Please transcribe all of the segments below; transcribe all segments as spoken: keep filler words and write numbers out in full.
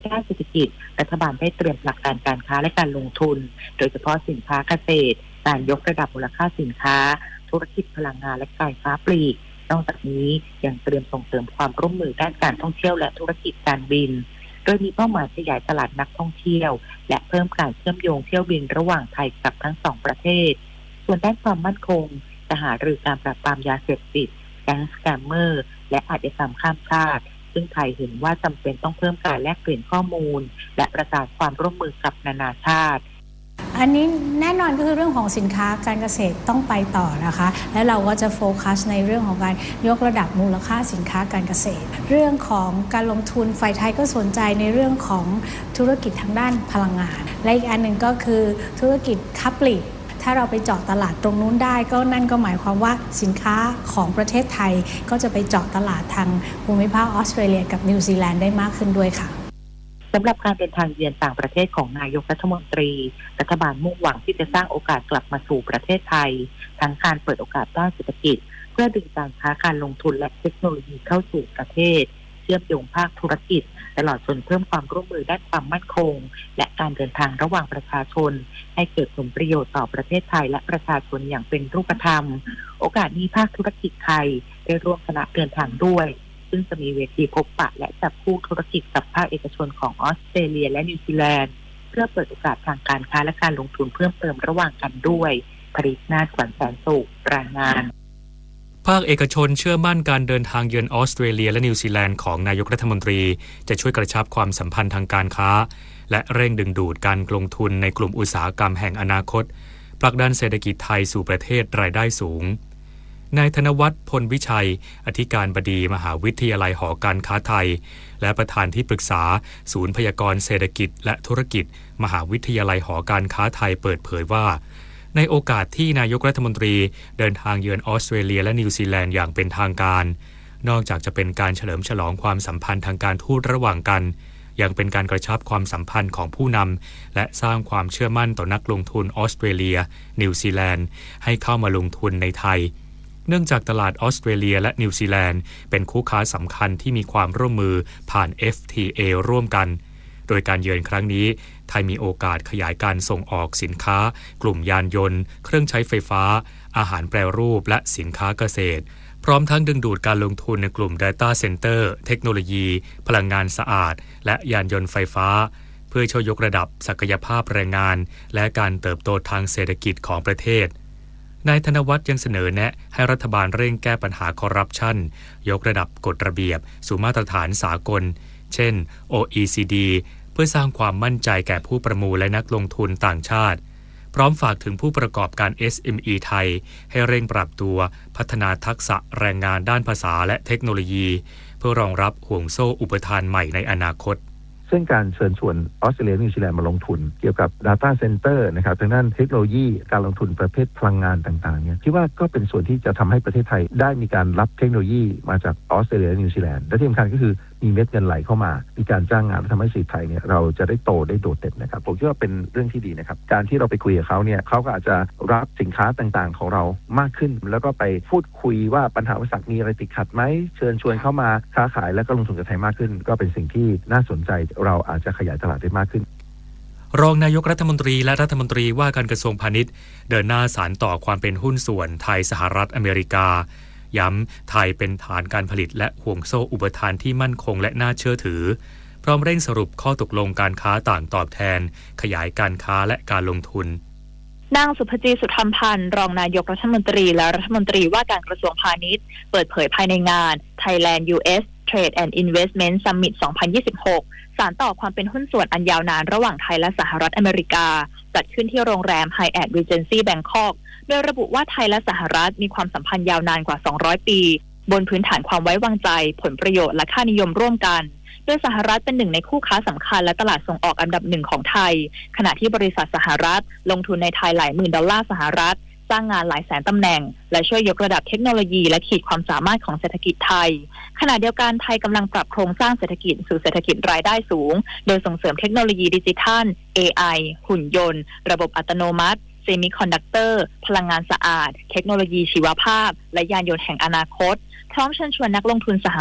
ด้านเศรษฐกิจรัฐบาลได้เตรียมหลักการการค้าและการลงทุนโดยเฉพาะสินค้าเกษตรการยกระดับมูลค่าสินค้าธุรกิจพลังงานและการค้าปลีกนอกจากนี้ยังเตรียมส่งเสริมความร่วมมือด้านการท่องเที่ยวและธุรกิจการบินโดยมีเป้าหมายขยายตลาดนักท่องเที่ยวและเพิ่มการเชื่อมโยงเที่ยวบินระหว่างไทยกับทั้งสองประเทศส่วนด้านความมั่นคงจะหารือการปราบปรามยาเสพติดแก๊งสแกมเมอร์และอาชญากรรมข้ามชาติซึ่งไทยเห็นว่าจำเป็นต้องเพิ่มการแลกเปลี่ยนข้อมูลและประสานความร่วมมือกับนานาชาติอันนี้แน่นอนก็คือเรื่องของสินค้าการเกษตรต้องไปต่อนะคะและเราก็จะโฟกัสในเรื่องของการยกระดับมูลค่าสินค้าการเกษตรเรื่องของการลงทุนฝ่ายไทยก็สนใจในเรื่องของธุรกิจทางด้านพลังงานและอีกอันหนึ่งก็คือธุรกิจค้าปลีกถ้าเราไปเจาะตลาดตรงนู้นได้ก็นั่นก็หมายความว่าสินค้าของประเทศไทยก็จะไปเจาะตลาดทางภูมิภาคออสเตรเลียกับนิวซีแลนด์ได้มากขึ้นด้วยค่ะสำหรับการเดินทางเยือนต่างประเทศของนายกรัฐมนตรีรัฐบาลมุ่งหวังที่จะสร้างโอกาสกลับมาสู่ประเทศไทยทั้งการเปิดโอกาสด้านเศรษฐกิจเพื่อดึงการค้าการลงทุนและเทคโนโลยีเข้าสู่ประเทศเชื่อมโยงภาคธุรกิจตลอดจนเพิ่มความร่วมมือด้านความมั่นคงและการเดินทางระหว่างประชาชนให้เกิดผลประโยชน์ต่อประเทศไทยและประชาชนอย่างเป็นรูปธรรมโอกาสนี้ภาคธุรกิจไทยได้ร่วมคณะเดินทางด้วยซึ่งจะมีเวทีพบปะและจับคู่ธุรกิจกับภาคเอกชนของออสเตรเลียและนิวซีแลนด์เพื่อเปิดโอกาสทางการค้าและการลงทุนเพิ่มเติมระหว่างกันด้วยผลิตนาฏขวัญแสนสุขรายงานภาคเอกชนเชื่อมั่นการเดินทางเยือนออสเตรเลียและนิวซีแลนด์ของนายกรัฐมนตรีจะช่วยกระชับความสัมพันธ์ทางการค้าและเร่งดึงดูดการลงทุนในกลุ่มอุตสาหกรรมแห่งอนาคตผลักดันเศรษฐกิจไทยสู่ประเทศรายได้สูงนายธนวัฒน์พลวิชัยอธิการบดีมหาวิทยาลัยหอการค้าไทยและประธานที่ปรึกษาศูนย์พยากรณ์เศรษฐกิจและธุรกิจมหาวิทยาลัยหอการค้าไทยเปิดเผยว่าในโอกาสที่นายกรัฐมนตรีเดินทางเยือนออสเตรเลียและนิวซีแลนด์อย่างเป็นทางการนอกจากจะเป็นการเฉลิมฉลองความสัมพันธ์ทางการทูตระหว่างกันยังเป็นการกระชับความสัมพันธ์ของผู้นำและสร้างความเชื่อมั่นต่อนักลงทุนออสเตรเลียนิวซีแลนด์ให้เข้ามาลงทุนในไทยเนื่องจากตลาดออสเตรเลียและนิวซีแลนด์เป็นคู่ค้าสำคัญที่มีความร่วมมือผ่าน เอฟ ที เอ ร่วมกันโดยการเยือนครั้งนี้ไทยมีโอกาสขยายการส่งออกสินค้ากลุ่มยานยนต์เครื่องใช้ไฟฟ้าอาหารแปรรูปและสินค้าเกษตรพร้อมทั้งดึงดูดการลงทุนในกลุ่ม Data Center เทคโนโลยีพลังงานสะอาดและยานยนต์ไฟฟ้าเพื่อช่วยยกระดับศักยภาพแรงงานและการเติบโตทางเศรษฐกิจของประเทศนายธนวัฒน์ยังเสนอแนะให้รัฐบาลเร่งแก้ปัญหาคอร์รัปชันยกระดับกฎระเบียบสู่มาตรฐานสากลเช่น โอ อี ซี ดี เพื่อสร้างความมั่นใจแก่ผู้ประมูลและนักลงทุนต่างชาติพร้อมฝากถึงผู้ประกอบการ เอส เอ็ม อี ไทยให้เร่งปรับตัวพัฒนาทักษะแรงงานด้านภาษาและเทคโนโลยีเพื่อรองรับห่วงโซ่อุปทานใหม่ในอนาคตซึ่งการเชิญชวนออสเตรเลียนิวซีแลนด์มาลงทุนเกี่ยวกับ Data Center นะครับทางด้านเทคโนโลยีการลงทุนประเภทพลังงานต่างๆเนี่ยคิดว่าก็เป็นส่วนที่จะทำให้ประเทศไทยได้มีการรับเทคโนโลยีมาจากออสเตรเลียและนิวซีแลนด์และที่สำคัญก็คือมีเม็ดเงินไหลเข้ามามีการจ้างงานทำให้เศรษฐกิจไทยเนี่ยเราจะได้โตได้โดดเด่นนะครับผมคิดว่าเป็นเรื่องที่ดีนะครับการที่เราไปคุยกับเขาเนี่ยเขาก็อาจจะรับสินค้าต่างๆของเรามากขึ้นแล้วก็ไปพูดคุยว่าปัญหาอุปสรรคมีอะไรติดขัดไหมเชิญชวนเข้ามาค้าขายและก็ลงทุนกับไทยมากขึ้นก็เป็นสิ่งที่น่าสนใจเราอาจจะขยายตลาดได้มากขึ้นรองนายกรัฐมนตรีและรัฐมนตรีว่าการกระทรวงพาณิชย์เดินหน้าสานต่อความเป็นหุ้นส่วนไทยสหรัฐอเมริกาย้ำไทยเป็นฐานการผลิตและห่วงโซ่อุปทานที่มั่นคงและน่าเชื่อถือพร้อมเร่งสรุปข้อตกลงการค้าต่างตอบแทนขยายการค้าและการลงทุนนางสุภจีสุธรรมพันธ์รองนายกรัฐมนตรีและรัฐมนตรีว่าการกระทรวงพาณิชย์เปิดเผยภายในงาน Thailand ยู เอส Trade and Investment Summit สองพันยี่สิบหกสานต่อความเป็นหุ้นส่วนอันยาวนานระหว่างไทยและสหรัฐอเมริกาจัดขึ้นที่โรงแรม Hyatt Regency Bangkok โดยระบุว่าไทยและสหรัฐมีความสัมพันธ์ยาวนานกว่าสองร้อยปีบนพื้นฐานความไว้วางใจผลประโยชน์และค่านิยมร่วมกันโดยสหรัฐเป็นหนึ่งในคู่ค้าสำคัญและตลาดส่งออกอันดับหนึ่งของไทยขณะที่บริษัทสหรัฐลงทุนในไทยหลายหมื่นดอลลาร์สหรัฐสร้างงานหลายแสนตำแหน่งและช่วยยกระดับเทคโนโลยีและขีดความสามารถของเศรษฐกิจไทยขณะเดียวกันไทยกำลังปรับโครงสร้างเศรษฐกิจสู่เศรษฐกิจรายได้สูงโดยส่งเสริมเทคโนโลยีดิจิทัล เอ ไอ หุ่นยนต์ระบบอัตโนมัติเซมิคอนดักเตอร์พลังงานสะอาดเทคโนโลยีชีวภาพและยานยนต์แห่งอนาคตพร้อมเชิญชวนนักลงทุนสหรัฐ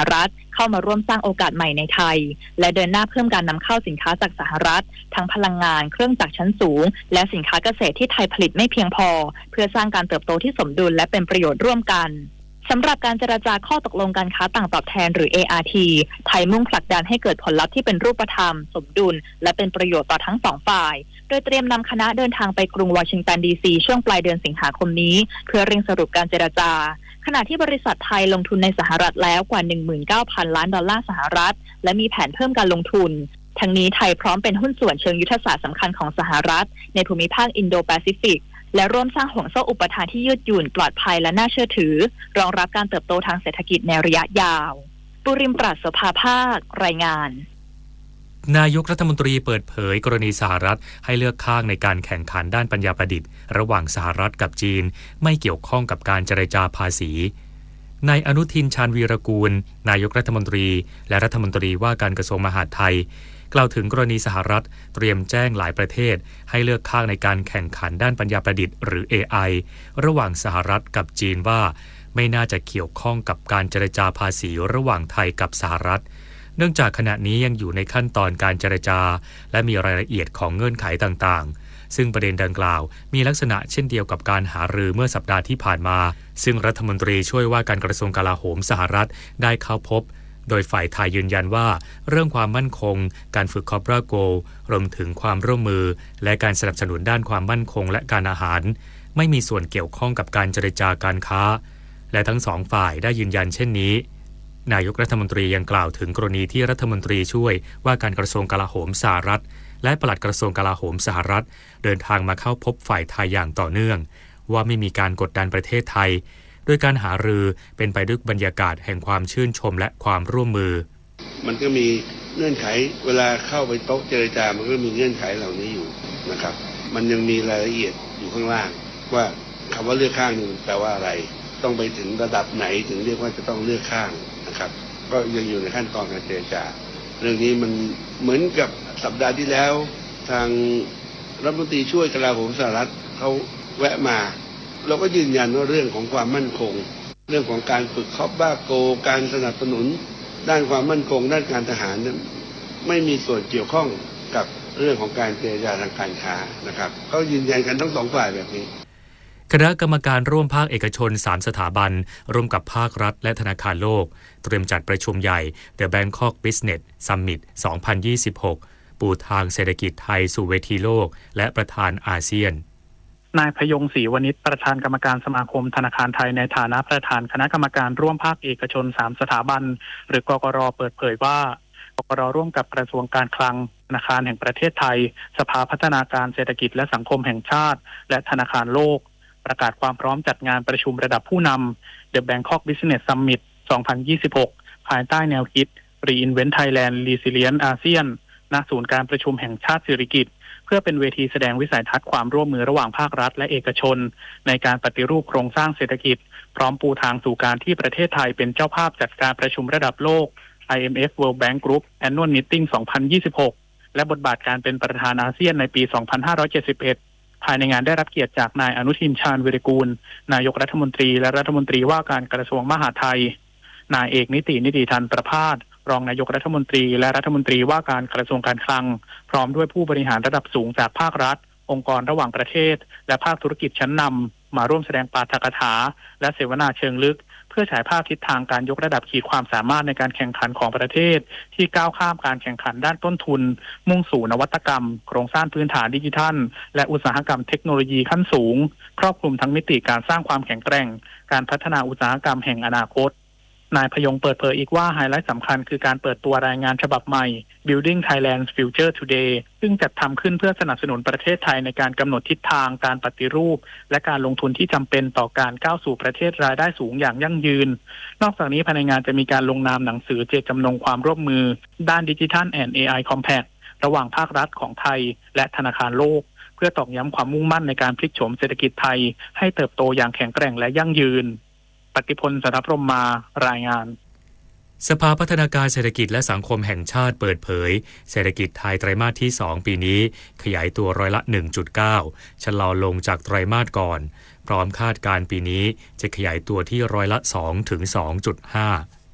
เข้ามาร่วมสร้างโอกาสใหม่ในไทยและเดินหน้าเพิ่มการนำเข้าสินค้าจากสหรัฐทั้งพลังงานเครื่องจักรชั้นสูงและสินค้าเกษตรที่ไทยผลิตไม่เพียงพอเพื่อสร้างการเติบโตที่สมดุลและเป็นประโยชน์ร่วมกันสำหรับการเจรจาข้อตกลงการค้าต่างตอบแทนหรือ เอ อาร์ ที ไทยมุ่งผลักดันให้เกิดผลลัพธ์ที่เป็นรูปธรรมสมดุลและเป็นประโยชน์ต่อทั้งสองฝ่ายโดยเตรียมนำคณะเดินทางไปกรุงวอชิงตันดีซีช่วงปลายเดือนสิงหาคมนี้เพื่อเร่งสรุปการเจรจาขณะที่บริษัทไทยลงทุนในสหรัฐแล้วกว่า หนึ่งหมื่นเก้าพัน ล้านดอลลาร์สหรัฐและมีแผนเพิ่มการลงทุนทั้งนี้ไทยพร้อมเป็นหุ้นส่วนเชิงยุทธศาสตร์สำคัญของสหรัฐในภูมิภาคอินโดแปซิฟิกและร่วมสร้างห่วงโซ่อุปทานที่ยืดหยุ่นปลอดภัยและน่าเชื่อถือรองรับการเติบโตทางเศรษฐกิจในระยะยาวปุริมปราศโสภาภาครายงานนายกรัฐมนตรีเปิดเผยกรณีสหรัฐให้เลือกข้างในการแข่งขันด้านปัญญาประดิษฐ์ระหว่างสหรัฐกับจีนไม่เกี่ยวข้องกับการเจรจาภาษีนายอนุทินชาญวีรกูลนายกรัฐมนตรีและรัฐมนตรีว่าการกระทรวงมหาดไทยกล่าวถึงกรณีสหรัฐเตรียมแจ้งหลายประเทศให้เลือกข้างในการแข่งขันด้านปัญญาประดิษฐ์หรือ เอ ไอ ระหว่างสหรัฐกับจีนว่าไม่น่าจะเกี่ยวข้องกับการเจรจาภาษีระหว่างไทยกับสหรัฐเนื่องจากขณะนี้ยังอยู่ในขั้นตอนการเจรจาและมีรายละเอียดของเงื่อนไขต่างๆซึ่งประเด็นดังกล่าวมีลักษณะเช่นเดียวกับการหารือเมื่อสัปดาห์ที่ผ่านมาซึ่งรัฐมนตรีช่วยว่าการกระทรวงกลาโหมสหรัฐได้เข้าพบโดยฝ่ายไทยยืนยันว่าเรื่องความมั่นคงการฝึกคอปราโกรวมถึงความร่วมมือและการสนับสนุนด้านความมั่นคงและการอาหารไม่มีส่วนเกี่ยวข้องกับการเจรจาการค้าและทั้งสองฝ่ายได้ยืนยันเช่นนี้นายกรัฐมนตรียังกล่าวถึงกรณีที่รัฐมนตรีช่วยว่าการกระทรวงกลาโหมสหรัฐและปลัดกระทรวงกลาโหมสหรัฐเดินทางมาเข้าพบฝ่ายไทยอย่างต่อเนื่องว่าไม่มีการกดดันประเทศไทยโดยการหารือเป็นไปด้วยบรรยากาศแห่งความชื่นชมและความร่วมมือมันก็มีเงื่อนไขเวลาเข้าไปโต๊ะเจรจามันก็มีเงื่อนไขเหล่านี้อยู่นะครับมันยังมีรายละเอียดอยู่ข้างล่างว่าคำว่าเลือกข้างนี่แปลว่าอะไรต้องไปถึงระดับไหนถึงเรียกว่าจะต้องเลือกข้างนะครับก็ยังอยู่ในขั้นตอนการเจรจาเรื่องนี้มันเหมือนกับสัปดาห์ที่แล้วทางรัฐมนตรีช่วยกลาโหมสหรัฐเขาแวะมาเราก็ยืนยันว่าเรื่องของความมั่นคงเรื่องของการฝึกคอปบ้าโกการสนับสนุนด้านความมั่นคงด้านการทหารนั้นไม่มีส่วนเกี่ยวข้องกับเรื่องของการเจรจาทางการค้านะครับเขายืนยันกันทั้งสองฝ่ายแบบนี้คณะกรรมการร่วมภาคเอกชนสามสถาบันร่วมกับภาครัฐและธนาคารโลกเตรียมจัดประชุมใหญ่ The Bangkok Business Summit สองพันยี่สิบหกปูทางเศรษฐกิจไทยสู่เวทีโลกและประธานอาเซียนนายพยงศรีวณิชประธานกรรมการสมาคมธนาคารไทยในฐานะประธานคณะกรรมการร่วมภาคเอกชนสามสถาบันหรือกกร.เปิดเผยว่ากกร.ร่วมกับกระทรวงการคลังธนาคารแห่งประเทศไทยสภาพัฒนาการเศรษฐกิจและสังคมแห่งชาติและธนาคารโลกประกาศความพร้อมจัดงานประชุมระดับผู้นำ The Bangkok Business Summit สองพันยี่สิบหกภายใต้แนวคิด Reinvent Thailand Resilient อาเซียนณศูนย์การประชุมแห่งชาติสิริกิติ์เพื่อเป็นเวทีแสดงวิสัยทัศน์ความร่วมมือระหว่างภาครัฐและเอกชนในการปฏิรูปโครงสร้างเศรษฐกิจพร้อมปูทางสู่การที่ประเทศไทยเป็นเจ้าภาพจัดการประชุมระดับโลก ไอ เอ็ม เอฟ World Bank Group Annual Meeting สองพันยี่สิบหกและบทบาทการเป็นประธานอาเซียนในปี สองพันห้าร้อยเจ็ดสิบเอ็ดภายในงานได้รับเกียรติจากนายอนุทินชาญวีรกูลนายกรัฐมนตรีและรัฐมนตรีว่าการกระทรวงมหาดไทยนายเอกนิตินิติธันประภาสรองนายกรัฐมนตรีและรัฐมนตรีว่าการกระทรวงการคลังพร้อมด้วยผู้บริหารระดับสูงจากภาครัฐองค์กรระหว่างประเทศและภาคธุรกิจชั้นนำมาร่วมแสดงปาฐกถาและเสวนาเชิงลึกเพื่อฉายภาพทิศทางการยกระดับขีดความสามารถในการแข่งขันของประเทศที่ก้าวข้ามการแข่งขันด้านต้นทุนมุ่งสู่นวัตกรรมโครงสร้างพื้นฐานดิจิทัลและอุตสาหกรรมเทคโนโลยีขั้นสูงครอบคลุมทั้งมิติการสร้างความแข็งแกร่งการพัฒนาอุตสาหกรรมแห่งอนาคตนายพยงเปิดเผยอีกว่าไฮไลท์สำคัญคือการเปิดตัวรายงานฉบับใหม่ Building Thailand's Future Today ซึ่งจัดทำขึ้นเพื่อสนับสนุนประเทศไทยในการกำหนดทิศทางการปฏิรูปและการลงทุนที่จำเป็นต่อการก้าวสู่ประเทศรายได้สูงอย่างยั่งยืนนอกจากนี้ภายในงานจะมีการลงนามหนังสือเจตจำนงความร่วมมือด้าน Digital and เอ ไอ Compact ระหว่างภาครัฐของไทยและธนาคารโลกเพื่อตอกย้ำความมุ่งมั่นในการพลิกโฉมเศรษฐกิจไทยให้เติบโตอย่างแข็งแกร่งและยั่งยืนปฏิพล สัทธพรหมมารายงานสภาพัฒนาการเศรษฐกิจและสังคมแห่งชาติเปิดเผยเศรษฐกิจไทยไตรมาสที่สองปีนี้ขยายตัวร้อยละ หนึ่งจุดเก้า ชะลอลงจากไตรมาสก่อนพร้อมคาดการปีนี้จะขยายตัวที่ร้อยละ สองถึงสองจุดห้า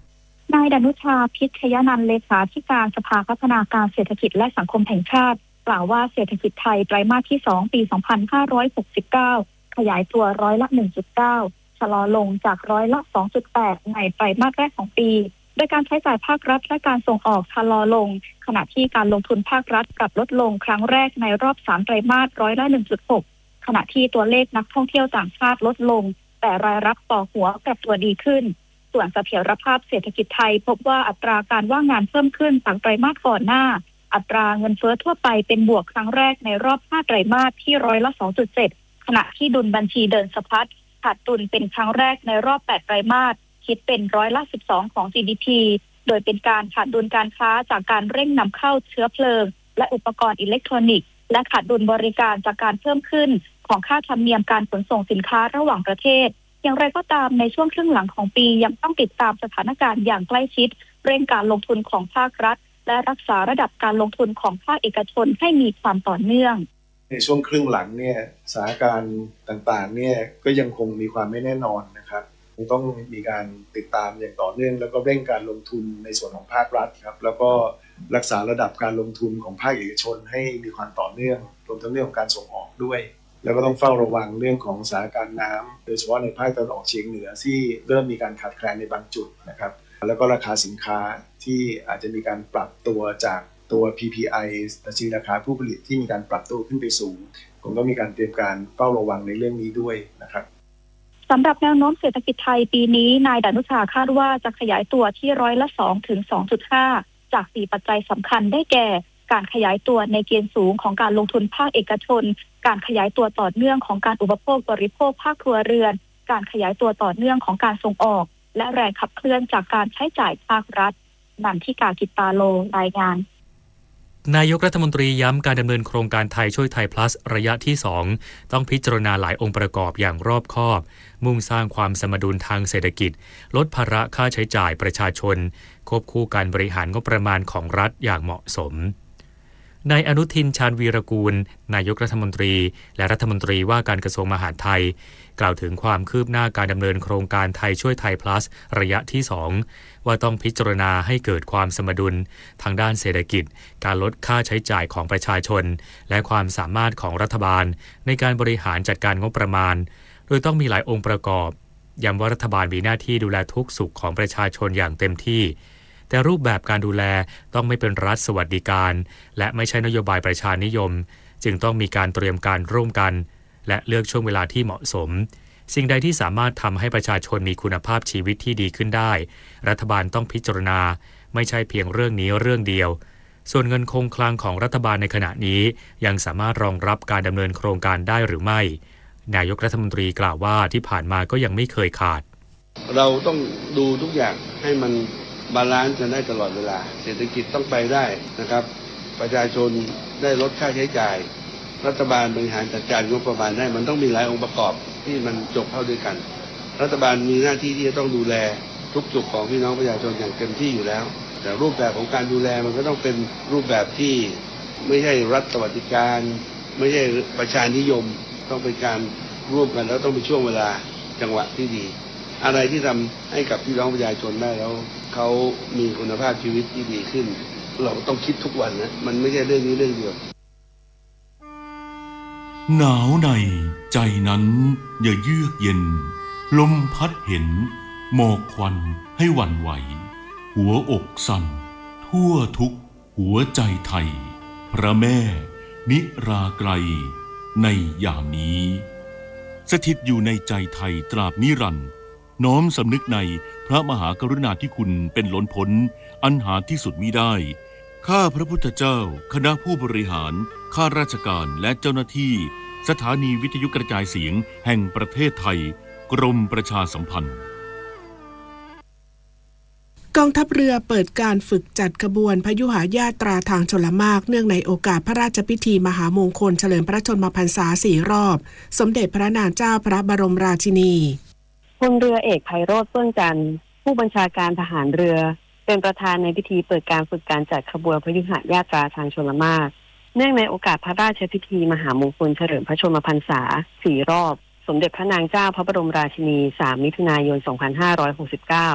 นายดนุชาพิชยนันท์เลขาธิการสภาพัฒนาการเศรษฐกิจและสังคมแห่งชาติกล่าวว่าเศรษฐกิจไทยไตรมาสที่สองปีสองพันห้าร้อยหกสิบเก้าขยายตัวร้อยละ หนึ่งจุดเก้า ชะลอลงจากร้อยละ สองจุดแปด ในไตรมาสแรกของปีโดยการใช้จ่ายภาครัฐและการส่งออกชะลอลงขณะที่การลงทุนภาครัฐปรับลดลงครั้งแรกในรอบสามไตรมาสร้อยละ หนึ่งจุดหก ขณะที่ตัวเลขนักท่องเที่ยวต่างชาติลดลงแต่รายรับต่อหัวปรับตัวดีขึ้นส่วนเสถียรภาพเศรษฐกิจไทยพบว่าอัตราการว่างงานเพิ่มขึ้นจากไตรมาสก่อนหน้าอัตราเงินเฟ้อทั่วไปเป็นบวกครั้งแรกในรอบห้าไตรมาสที่ร้อยละ สองจุดเจ็ด ขณะที่ดุลบัญชีเดินสะพัดขาดดุลเป็นครั้งแรกในรอบแปดไตรมาสคิดเป็นร้อยละ สิบสอง ของ จี ดี พี โดยเป็นการขาดดุลการค้าจากการเร่งนำเข้าเชื้อเพลิงและอุปกรณ์อิเล็กทรอนิกส์และขาดดุลบริการจากการเพิ่มขึ้นของค่าธรรมเนียมการขนส่งสินค้าระหว่างประเทศอย่างไรก็ตามในช่วงครึ่งหลังของปียังต้องติดตามสถานการณ์อย่างใกล้ชิดเร่งการลงทุนของภาครัฐและรักษาระดับการลงทุนของภาคเอกชนให้มีความต่อเนื่องในช่วงครึ่งหลังเนี่ยสถานการณ์ต่างๆเนี่ยก็ยังคงมีความไม่แน่นอนนะครับต้องมีการติดตามอย่างต่อเนื่องแล้วก็เร่งการลงทุนในส่วนของภาครัฐครับแล้วก็รักษาระดับการลงทุนของภาคเอกชนให้มีความต่อเนื่องรวมทั้งเรื่องของการส่งออกด้วยแล้วก็ต้องเฝ้าระวังเรื่องของสถานการณ์น้ำโดยเฉพาะในภาคตะวันออกเฉียงเหนือที่เริ่มมีการขาดแคลนในบางจุดนะครับแล้วก็ราคาสินค้าที่อาจจะมีการปรับตัวจากตัว พี พี ไอ ดัชนีราคาผู้ผลิตที่มีการปรับตัวขึ้นไปสูงคงต้องมีการเตรียมการเฝ้าระวังในเรื่องนี้ด้วยนะครับสำหรับแนวโน้มเศรษฐกิจไทยปีนี้นายดนุชาคาดว่าจะขยายตัวที่ร้อยละสองถึง สองจุดห้า จากสี่ปัจจัยสำคัญได้แก่การขยายตัวในเกณฑ์สูงของการลงทุนภาคเอกชนการขยายตัวต่อเนื่องของการอุปโภคบริโภคภาคครัวเรือนการขยายตัวต่อเนื่องของการส่งออกและแรงขับเคลื่อนจากการใช้จ่ายภาครัฐนันทิกากิตตาโลรายงานนายกรัฐมนตรีย้ำการดำเนินโครงการไทยช่วยไทย plus ระยะที่สองต้องพิจารณาหลายองค์ประกอบอย่างรอบคอบมุ่งสร้างความสมดุลทางเศรษฐกิจลดภาระค่าใช้จ่ายประชาชนควบคู่การบริหารงบประมาณของรัฐอย่างเหมาะสมนายอนุทินชาญวีรกูลนายกรัฐมนตรีและรัฐมนตรีว่าการกระทรวงมหาดไทยกล่าวถึงความคืบหน้าการดำเนินโครงการไทยช่วยไทย plus ระยะที่สองว่าต้องพิจารณาให้เกิดความสมดุลทางด้านเศรษฐกิจการลดค่าใช้จ่ายของประชาชนและความสามารถของรัฐบาลในการบริหารจัดการงบประมาณโดยต้องมีหลายองค์ประกอบย้ำว่ารัฐบาลมีหน้าที่ดูแลทุกสุขของประชาชนอย่างเต็มที่แต่รูปแบบการดูแลต้องไม่เป็นรัฐสวัสดิการและไม่ใช่นโยบายประชานิยมจึงต้องมีการเตรียมการร่วมกันและเลือกช่วงเวลาที่เหมาะสมสิ่งใดที่สามารถทำให้ประชาชนมีคุณภาพชีวิตที่ดีขึ้นได้รัฐบาลต้องพิจารณาไม่ใช่เพียงเรื่องนี้เรื่องเดียวส่วนเงินคงคลังของรัฐบาลในขณะนี้ยังสามารถรองรับการดำเนินโครงการได้หรือไม่นายกรัฐมนตรีกล่าวว่าที่ผ่านมาก็ยังไม่เคยขาดเราต้องดูทุกอย่างให้มันบาลานซ์กันได้ตลอดเวลาเศรษฐกิจต้องไปได้นะครับประชาชนได้ลดค่าใช้จ่ายรัฐบาลบริหารจัดการงบประมาณได้มันต้องมีหลายองค์ประกอบที่มันจบเข้าด้วยกันรัฐบาลมีหน้าที่ที่จะต้องดูแลทุกสุขของพี่น้องประชาชนอย่างเต็มที่อยู่แล้วแต่รูปแบบของการดูแลมันก็ต้องเป็นรูปแบบที่ไม่ใช่รัฐสวัสดิการไม่ใช่ประชานิยมต้องเป็นการร่วมกันแล้วต้องเป็นช่วงเวลาจังหวะที่ดีอะไรที่ทำให้กับพี่น้องประชาชนได้แล้วเขามีคุณภาพชีวิตที่ดีขึ้นเราต้องคิดทุกวันนะมันไม่ใช่เรื่องนี้เรื่องเดียวหนาวในใจนั้นอย่าเยือกเย็นลมพัดเห็นหมอกควันให้หวั่นไหวหัวอกสั่นทั่วทุกหัวใจไทยพระแม่นิราไกลในยามนี้สถิตอยู่ในใจไทยตราบนิรันดร์น้อมสำนึกในพระมหากรุณาธิคุณเป็นล้นพ้นอันหาที่สุดมิได้ข้าพระพุทธเจ้าคณะผู้บริหารข้าราชการและเจ้าหน้าที่สถานีวิทยุกระจายเสียงแห่งประเทศไทยกรมประชาสัมพันธ์กองทัพเรือเปิดการฝึกจัดขบวนพยุหญาตราทางชลมารเนื่องในโอกาสพระราชพิธีมหามงคลเฉลิมพระชนมพรรษาสี่รอบสมเด็จพระนางเจ้าพระบรมราชินีพลเรือเอกไพโรจน์ เฟื่องจันทร์ผู้บัญชาการทหารเรือเป็นประธานในพิธีเปิดการฝึกการจัดขบวนพยุหญาตราทางชลมารเนื่องในโอกาสพระราชพิธีมหามงคลเฉลิมพระชนมพรรษาสี่รอบสมเด็จพระนางเจ้าพระบรมราชินีสามมิถุนายนสองพันห้าร้อยหกสิบเก้า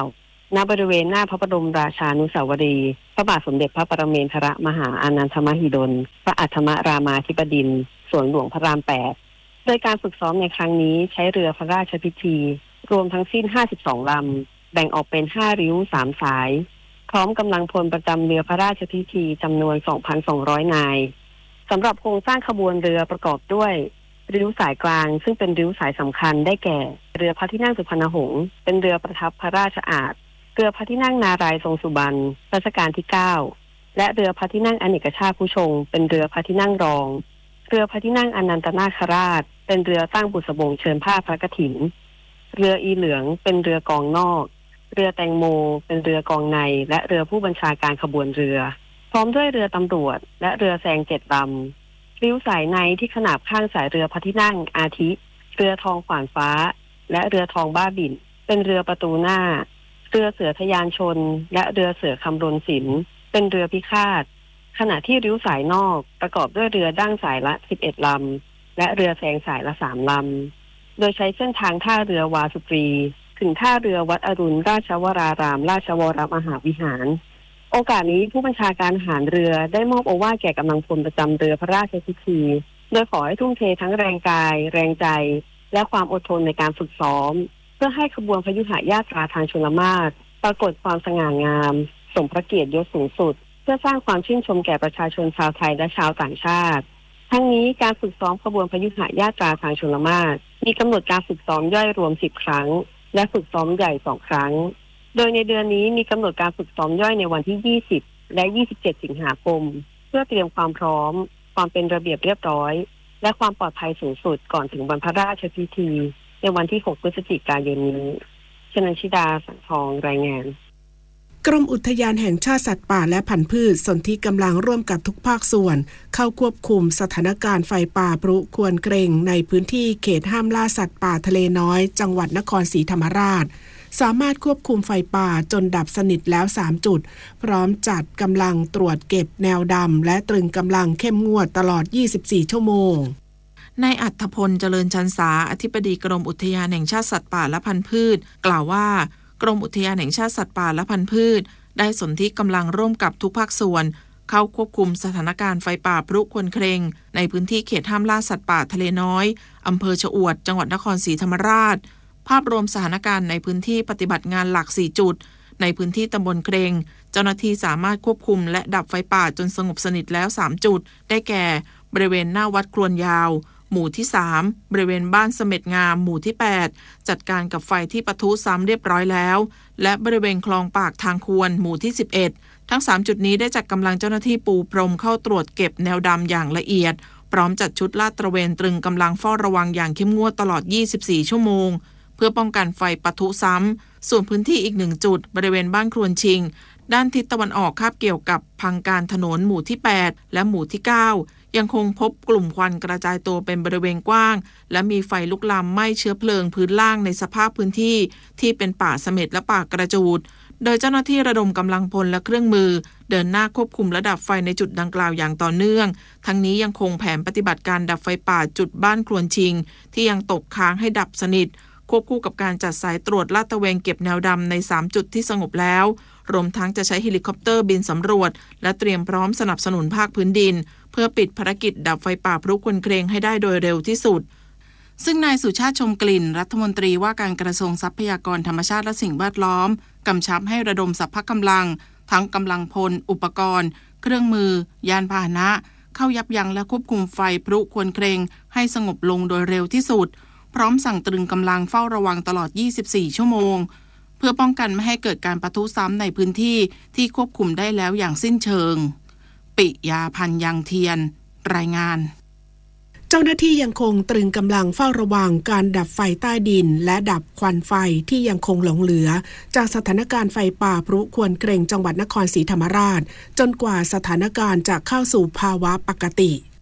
ณบริเวณหน้าพระบรมราชานุสาวรีย์พระบาทสมเด็จพระปรเมนทรมหาอานันทมหิดลพระอัฏฐมรามาธิบดินทร์สวนหลวงพระรามแปดโดยการฝึกซ้อมในครั้งนี้ใช้เรือพระราชพิธีรวมทั้งสิ้นห้าสิบสองลำแบ่งออกเป็นห้าริ้วสามสายพร้อมกำลังพลประจำเรือพระราชพิธีจำนวน สองพันสองร้อย นายสำหรับโครงสร้างขบวนเรือประกอบด้วยริ้วสายกลางซึ่งเป็นริ้วสายสำคัญได้แก่เรือพระที่นั่งสุพรรณหงษ์เป็นเรือประทับพระราชอาสน์เรือพระที่นั่งนารายณ์ทรงสุบรรณรัชกาลที่เก้าและเรือพระที่นั่งอเนกชาติผู้ชงเป็นเรือพระที่นั่งรองเรือพระที่นั่งอนันตนาคราชเป็นเรือตั้งบุษบงเชิญผ้าพระกฐินเรืออีเหลืองเป็นเรือกองนอกเรือแตงโมเป็นเรือกองในและเรือผู้บัญชาการขบวนเรือพร้อมด้วยเรือตำรวจและเรือแซงเจ็ดลำริ้วสายในที่ขนาบข้างสายเรือพระที่นั่งอาทิเรือทองขวานฟ้าและเรือทองบ้าบิ่นเป็นเรือประตูหน้าเรือเสือทะยานชนและเรือเสือคำรณศิลป์เป็นเรือพิฆาตขณะที่ริ้วสายนอกประกอบด้วยเรือดั้งสายละสิบเอ็ดลำและเรือแซงสายละสามลำโดยใช้เส้นทางท่าเรือวาสุกรีถึงท่าเรือวัดอรุณราชวรารามราชวรมหาวิหารโอกาสนี้ผู้บัญชาการทหารเรือได้มอบโอวาทแก่กำลังพลประจำเรือพระราชพิธีโดยขอให้ทุ่มเททั้งแรงกายแรงใจและความอดทนในการฝึกซ้อมเพื่อให้ขบวนพยุหญาตราทางชลมารปรากฏความสง่างามสมพระเกียรติยศสูงสุดเพื่อสร้างความชื่นชมแก่ประชาชนชาวไทยและชาวต่างชาติทั้งนี้การฝึกซ้อมขบวนพยุหญาตราทางชลมารมีกำหนดการฝึกซ้อมย่อยรวมสิบครั้งและฝึกซ้อมใหญ่สองครั้งโดยในเดือนนี้มีกำหนดการฝึกซ้อมย่อยในวันที่ยี่สิบและยี่สิบเจ็ดสิงหาคมเพื่อเตรียมความพร้อมความเป็นระเบียบเรียบร้อยและความปลอดภัยสูงสุดก่อนถึงวันพระราชพิธีในวันที่หกพฤศจิกายนนี้ชนันชิดาสังทองรายงานกรมอุทยานแห่งชาติสัตว์ป่าและพันธุ์พืชสนธิกำลังร่วมกับทุกภาคส่วนเข้าควบคุมสถานการณ์ไฟป่าพรุควรเกรงในพื้นที่เขตห้ามล่าสัตว์ป่าทะเลน้อยจังหวัดนครศรีธรรมราชสามารถควบคุมไฟป่าจนดับสนิทแล้วสามจุดพร้อมจัดกำลังตรวจเก็บแนวดำและตรึงกำลังเข้มงวดตลอดยี่สิบสี่ชั่วโมงนายอัฏฐพลเจริญชันษาอธิบดีกรมอุทยานแห่งชาติสัตว์ป่าและพันธุ์พืชกล่าวว่ากรมอุทยานแห่งชาติสัตว์ป่าและพันธุ์พืชได้สนธิกำลังร่วมกับทุกภาคส่วนเข้าควบคุมสถานการณ์ไฟป่าพรุควนเครงในพื้นที่เขตห้ามล่าสัตว์ป่าทะเลน้อยอำเภอชะอวดจังหวัดนครศรีธรรมราชภาพรวมสถานการณ์ในพื้นที่ปฏิบัติงานหลักสี่จุดในพื้นที่ตำบลเครงเจ้าหน้าที่สามารถควบคุมและดับไฟป่าจนสงบสนิทแล้วสามจุดได้แก่บริเวณหน้าวัดครวนยาวหมู่ที่สามบริเวณบ้านเสม็ดงามหมู่ที่แปดจัดการกับไฟที่ปะทุซ้ำเรียบร้อยแล้วและบริเวณคลองปากทางควรหมู่ที่สิบเอ็ดทั้งสามจุดนี้ได้จัดกำลังเจ้าหน้าที่ปูพรมเข้าตรวจเก็บแนวดำอย่างละเอียดพร้อมจัดชุดลาดตระเวนตรึงกำลังเฝ้าระวังอย่างเข้มงวดตลอดยี่สิบสี่ชั่วโมงเพื่อป้องกันไฟปะทุซ้ำส่วนพื้นที่อีกหนึ่งจุดบริเวณบ้านครวนชิงด้านทิศตะวันออกคาบเกี่ยวกับพังการถนนหมู่ที่แปดและหมู่ที่เก้ายังคงพบกลุ่มควันกระจายตัวเป็นบริเวณกว้างและมีไฟลุกลามไหม้เชื้อเพลิงพื้นล่างในสภาพพื้นที่ที่เป็นป่าเสม็ดและป่ากระจูดโดยเจ้าหน้าที่ระดมกำลังพลและเครื่องมือเดินหน้าควบคุมระดับไฟในจุดดังกล่าวอย่างต่อเนื่องทั้งนี้ยังคงแผนปฏิบัติการดับไฟป่าจุดบ้านครวนชิงที่ยังตกค้างให้ดับสนิทควบคู่กับการจัดสายตรวจลาดตระเวนเก็บแนวดำในสามจุดที่สงบแล้วรวมทั้งจะใช้เฮลิคอปเตอร์บินสำรวจและเตรียมพร้อมสนับสนุนภาคพื้นดินเพื่อปิดภารกิจดับไฟป่าพรุควนเครงให้ได้โดยเร็วที่สุดซึ่งนายสุชาติชมกลิ่นรัฐมนตรีว่าการกระทรวงทรัพยากรธรรมชาติและสิ่งแวดล้อมกำชับให้ระดมสรรพกำลังทั้งกำลังพลอุปกรณ์เครื่องมือยานพาหนะเข้ายับยั้งและควบคุมไฟพรุควนเครงให้สงบลงโดยเร็วที่สุดพร้อมสั่งตรึงกำลังเฝ้าระวังตลอดยี่สิบสี่ชั่วโมงเพื่อป้องกันไม่ให้เกิดการปะทุซ้ำในพื้นที่ที่ควบคุมได้แล้วอย่างสิ้นเชิงปิยาพันธ์ยังเทียนรายงานเจ้าหน้าที่ยังคงตรึงกำลังเฝ้าระวังการดับไฟใต้ดินและดับควันไฟที่ยังคงหลงเหลือจากสถานการณ์ไฟป่าพรุควนเครงจังหวัดนครศรีธรรมราชจนกว่าสถานการณ์จะเข้าสู่ภาวะปกติ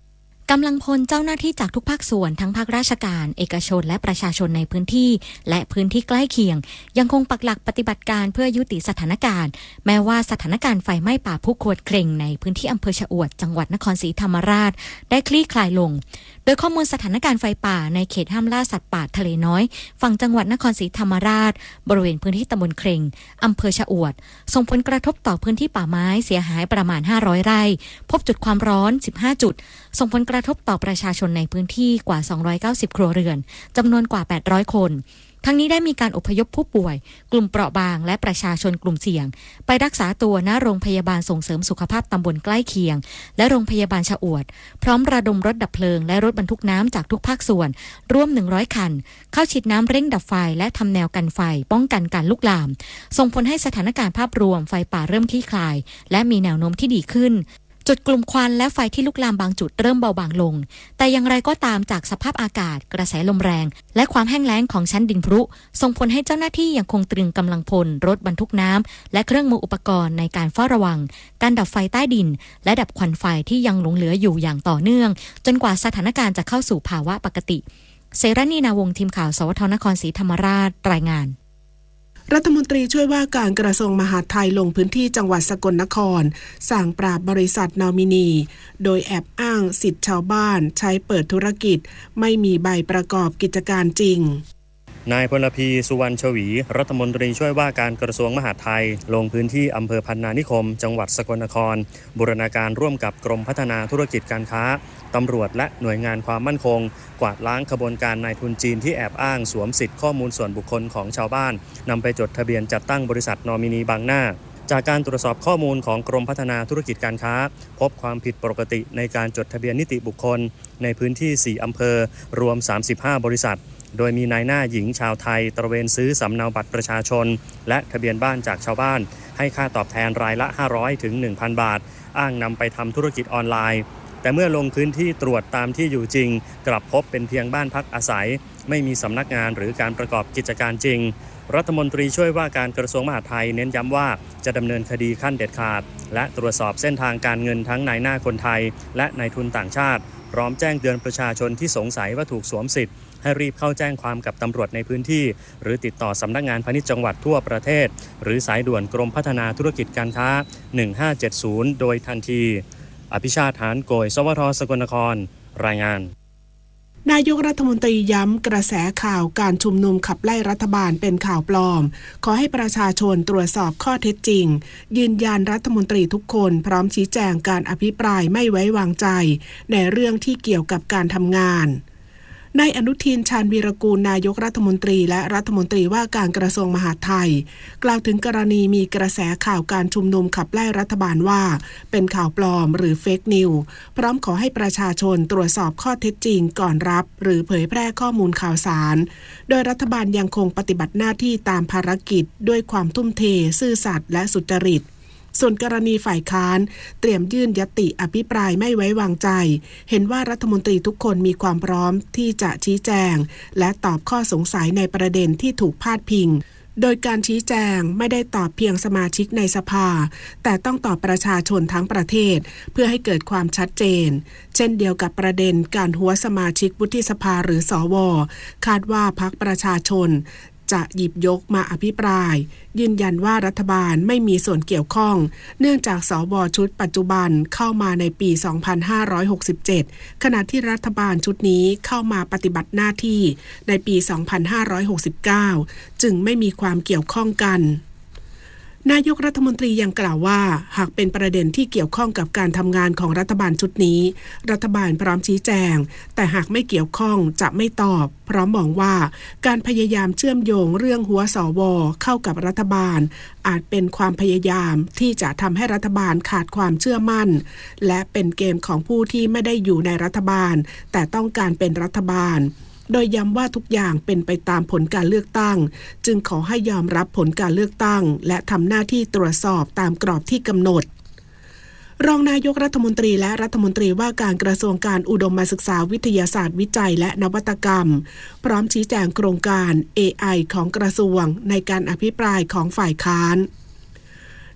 กำลังพลเจ้าหน้าที่จากทุกภาคส่วนทั้งภาคราชการเอกชนและประชาชนในพื้นที่และพื้นที่ใกล้เคียงยังคงปักหลักปฏิบัติการเพื่อยุติสถานการณ์แม้ว่าสถานการณ์ไฟไหม้ป่าผู้โขดเคร่งในพื้นที่อำเภอชะอวดจังหวัดนครศรีธรรมราชได้คลี่คลายลงโดยข้อมูลสถานการณ์ไฟป่าในเขตห้ามล่าสัตว์ป่าทะเลน้อยฝั่งจังหวัดนครศรีธรรมราชบริเวณพื้นที่ตำบลเคร่งอำเภอชะอวดส่งผลกระทบต่อพื้นที่ป่าไม้เสียหายประมาณห้าร้อยไร่พบจุดความร้อนสิบห้าจุดส่งผลกระทบต่อประชาชนในพื้นที่กว่าสองร้อยเก้าสิบครัวเรือนจำนวนกว่าแปดร้อยคนทั้งนี้ได้มีการอพยพผู้ป่วยกลุ่มเปราะบางและประชาชนกลุ่มเสี่ยงไปรักษาตัวณโรงพยาบาลส่งเสริมสุขภาพตำบลใกล้เคียงและโรงพยาบาลชะอวดพร้อมระดมรถดับเพลิงและรถบรรทุกน้ำจากทุกภาคส่วนร่วมหนึ่งร้อยคันเข้าฉีดน้ำเร่งดับไฟและทำแนวกันไฟป้องกันการลุกลามส่งผลให้สถานการณ์ภาพรวมไฟป่าเริ่มคลี่คลายและมีแนวโน้มที่ดีขึ้นจุดกลุ่มควันและไฟที่ลุกลามบางจุดเริ่มเบาบางลงแต่อย่างไรก็ตามจากสภาพอากาศกระแสลมแรงและความแห้งแล้งของชั้นดินพรุส่งผลให้เจ้าหน้าที่ยังคงตรึงกำลังพลรถบรรทุกน้ำและเครื่องมืออุปกรณ์ในการเฝ้าระวังการดับไฟใต้ดินและดับควันไฟที่ยังหลงเหลืออยู่อย่างต่อเนื่องจนกว่าสถานการณ์จะเข้าสู่ภาวะปกติเสรณีนาวงศ์ทีมข่าวสวทนครศรีธรรมราชรายงานรัฐมนตรีช่วยว่าการกระทรวงมหาดไทยลงพื้นที่จังหวัดสกลนครสั่งปราบบริษัทนอมินีโดยแอบอ้างสิทธิชาวบ้านใช้เปิดธุรกิจไม่มีใบประกอบกิจการจริงนายพลพีสุวรรณชวีรัฐมนตรีช่วยว่าการกระทรวงมหาดไทยลงพื้นที่อำเภอพันนานิคมจังหวัดสกลนครบูรณาการร่วมกับกรมพัฒนาธุรกิจการค้าตำรวจและหน่วยงานความมั่นคงกวาดล้างขบวนการนายทุนจีนที่แอบอ้างสวมสิทธิข้อมูลส่วนบุคคลของชาวบ้านนำไปจดทะเบียนจัดตั้งบริษัทนอมินีบางหน้าจากการตรวจสอบข้อมูลของกรมพัฒนาธุรกิจการค้าพบความผิดปกติในการจดทะเบียนนิติบุคคลในพื้นที่สี่อำเภอรวมสามสิบห้าบริษัทโดยมีนายหน้าหญิงชาวไทยตระเวนซื้อสำเนาบัตรประชาชนและทะเบียนบ้านจากชาวบ้านให้ค่าตอบแทนรายละห้าร้อยถึง หนึ่งพัน บาทอ้างนำไปทำธุรกิจออนไลน์แต่เมื่อลงพื้นที่ตรวจตามที่อยู่จริงกลับพบเป็นเพียงบ้านพักอาศัยไม่มีสำนักงานหรือการประกอบกิจการจริงรัฐมนตรีช่วยว่าการกระทรวงมหาดไทยเน้นย้ำว่าจะดำเนินคดีขั้นเด็ดขาดและตรวจสอบเส้นทางการเงินทั้งนายหน้าคนไทยและนายทุนต่างชาติพร้อมแจ้งเตือนประชาชนที่สงสัยว่าถูกสวมสิทธิ์ให้รีบเข้าแจ้งความกับตำรวจในพื้นที่หรือติดต่อสำนักงานพาณิชย์จังหวัดทั่วประเทศหรือสายด่วนกรมพัฒนาธุรกิจการค้าหนึ่งห้าเจ็ดศูนย์โดยทันทีอภิชาติหานโกยสวทสกลนครรายงานนายกรัฐมนตรีย้ำกระแสข่าวการชุมนุมขับไล่รัฐบาลเป็นข่าวปลอมขอให้ประชาชนตรวจสอบข้อเท็จจริงยืนยันรัฐมนตรีทุกคนพร้อมชี้แจงการอภิปรายไม่ไว้วางใจในเรื่องที่เกี่ยวกับการทำงานนายอนุทินชาญวีรกูลนายกรัฐมนตรีและรัฐมนตรีว่าการกระทรวงมหาดไทยกล่าวถึงกรณีมีกระแสข่าวการชุมนุมขับไล่รัฐบาลว่าเป็นข่าวปลอมหรือเฟกนิวส์พร้อมขอให้ประชาชนตรวจสอบข้อเท็จจริงก่อนรับหรือเผยแพร่ข้อมูลข่าวสารโดยรัฐบาลยังคงปฏิบัติหน้าที่ตามภารกิจด้วยความทุ่มเทซื่อสัตย์และสุจริตส่วนกรณีฝ่ายค้านเตรียมยื่นญัตติอภิปรายไม่ไว้วางใจเห็นว่ารัฐมนตรีทุกคนมีความพร้อมที่จะชี้แจงและตอบข้อสงสัยในประเด็นที่ถูกพาดพิงโดยการชี้แจงไม่ได้ตอบเพียงสมาชิกในสภาแต่ต้องตอบประชาชนทั้งประเทศเพื่อให้เกิดความชัดเจนเช่นเดียวกับประเด็นการหัวสมาชิกวุฒิสภาหรือสวคาดว่าพรรคประชาชนจะหยิบยกมาอภิปรายยืนยันว่ารัฐบาลไม่มีส่วนเกี่ยวข้องเนื่องจากสวชุดปัจจุบันเข้ามาในปีสองพันห้าร้อยหกสิบเจ็ดขณะที่รัฐบาลชุดนี้เข้ามาปฏิบัติหน้าที่ในปีสองพันห้าร้อยหกสิบเก้าจึงไม่มีความเกี่ยวข้องกันนายกรัฐมนตรียังกล่าวว่าหากเป็นประเด็นที่เกี่ยวข้องกับการทำงานของรัฐบาลชุดนี้รัฐบาลพร้อมชี้แจงแต่หากไม่เกี่ยวข้องจะไม่ตอบเพราะมองว่าการพยายามเชื่อมโยงเรื่องหัวสวเข้ากับรัฐบาลอาจเป็นความพยายามที่จะทำให้รัฐบาลขาดความเชื่อมั่นและเป็นเกมของผู้ที่ไม่ได้อยู่ในรัฐบาลแต่ต้องการเป็นรัฐบาลโดยย้ำว่าทุกอย่างเป็นไปตามผลการเลือกตั้งจึงขอให้ยอมรับผลการเลือกตั้งและทำหน้าที่ตรวจสอบตามกรอบที่กำหนดรองนายกรัฐมนตรีและรัฐมนตรีว่าการกระทรวงการอุดมศึกษาวิทยาศาสตร์วิจัยและนวัตกรรมพร้อมชี้แจงโครงการ เอ ไอ ของกระทรวงในการอภิปรายของฝ่ายค้าน